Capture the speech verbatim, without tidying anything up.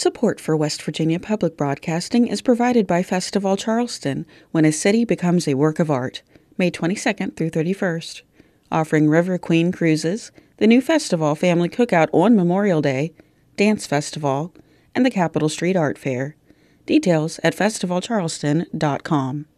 Support for West Virginia Public Broadcasting is provided by Festival Charleston, When a City Becomes a Work of Art, May twenty-second through thirty-first. Offering River Queen cruises, the new festival family cookout on Memorial Day, dance festival, and the Capitol Street Art Fair. Details at festival charleston dot com.